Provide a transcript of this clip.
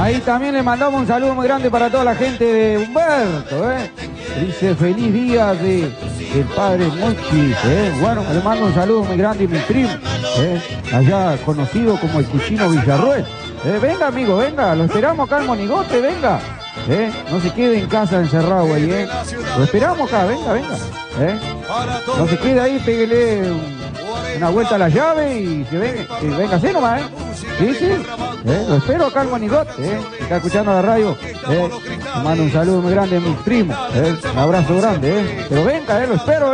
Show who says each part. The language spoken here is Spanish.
Speaker 1: Ahí también le mandamos un saludo muy grande para toda la gente de Humberto, Dice feliz día del padre Monchis, Bueno, le mando un saludo muy grande a mi primo, allá conocido como el Cuchino Villarruel. Venga, amigo, venga, lo esperamos acá en Monigote, venga. No se quede en casa encerrado ahí, Lo esperamos acá, venga. No se quede ahí, péguele una vuelta a la llave y venga así nomás, Sí. Lo espero acá en Monigote, Está escuchando la radio, Le mando un saludo muy grande a mis primos, Un abrazo grande, Pero venga, lo espero,